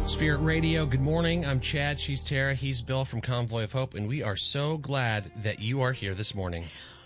Spirit Radio, good morning. I'm Chad. She's Tara. He's Bill from Convoy of Hope, and we are so glad that you are here this morning.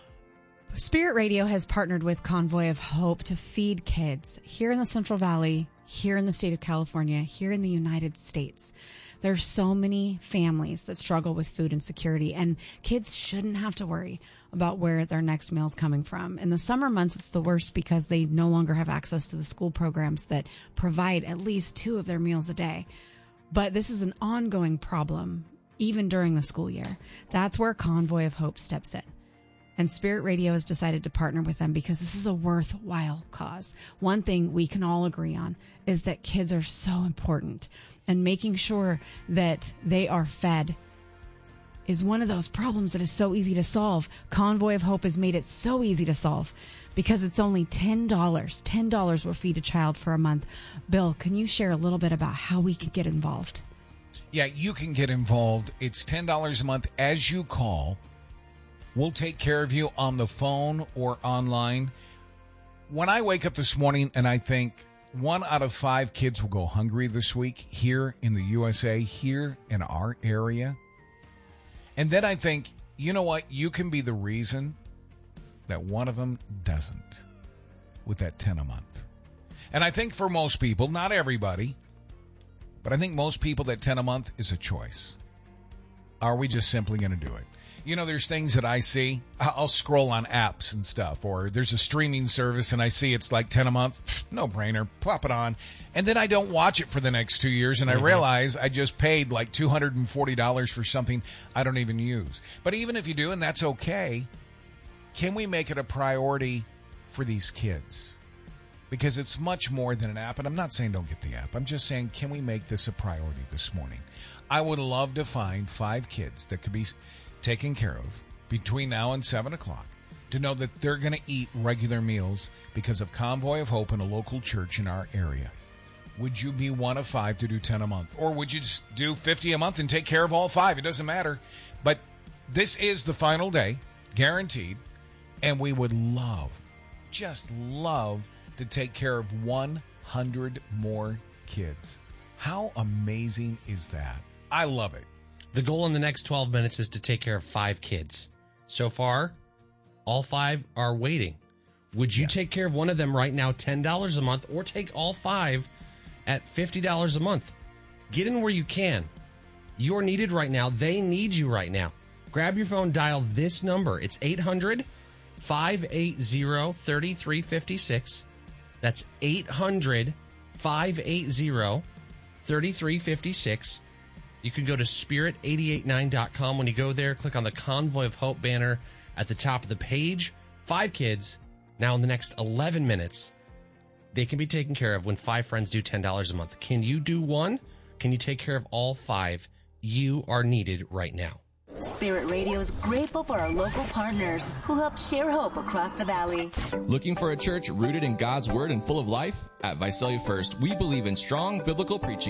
Spirit Radio has partnered with Convoy of Hope to feed kids here in the Central Valley, here in the state of California, here in the United States. There's so many families that struggle with food insecurity, and kids shouldn't have to worry about where their next meal is coming from. In the summer months, it's the worst because they no longer have access to the school programs that provide at least 2 of their meals a day. But this is an ongoing problem, even during the school year. That's where Convoy of Hope steps in. And Spirit Radio has decided to partner with them because this is a worthwhile cause. One thing we can all agree on is that kids are so important, and making sure that they are fed is one of those problems that is so easy to solve. Convoy of Hope has made it so easy to solve because it's only $10. $10 will feed a child for a month. Bill, can you share a little bit about how we can get involved? Yeah, you can get involved. It's $10 a month as you call. We'll take care of you on the phone or online. When I wake up this morning and I think 1 out of 5 kids will go hungry this week here in the USA, here in our area. And then I think, you know what? You can be the reason that one of them doesn't with that 10 a month. And I think for most people, not everybody, but I think most people that 10 a month is a choice. Are we just simply going to do it? You know, there's things that I see. I'll scroll on apps and stuff, or there's a streaming service and I see it's like 10 a month. No brainer. Plop it on. And then I don't watch it for the next 2 years, and I realize I just paid like $240 for something I don't even use. But even if you do, and that's okay, can we make it a priority for these kids? Because it's much more than an app. And I'm not saying don't get the app. I'm just saying, can we make this a priority this morning? I would love to find 5 kids that could be taken care of between now and 7 o'clock to know that they're going to eat regular meals because of Convoy of Hope in a local church in our area. Would you be one of 5 to do 10 a month? Or would you just do 50 a month and take care of all 5? It doesn't matter. But this is the final day, guaranteed, and we would love, just love, to take care of 100 more kids. How amazing is that? I love it. The goal in the next 12 minutes is to take care of 5 kids. So far, all 5 are waiting. Would you take care of one of them right now, $10 a month, or take all 5 at $50 a month? Get in where you can. You're needed right now. They need you right now. Grab your phone, dial this number. It's 800-580-3356. That's 800-580-3356. You can go to spirit889.com. When you go there, click on the Convoy of Hope banner at the top of the page. 5 kids. Now in the next 11 minutes, they can be taken care of when 5 friends do $10 a month. Can you do 1? Can you take care of all 5? You are needed right now. Spirit Radio is grateful for our local partners who help share hope across the valley. Looking for a church rooted in God's Word and full of life? At Visalia First, we believe in strong biblical preaching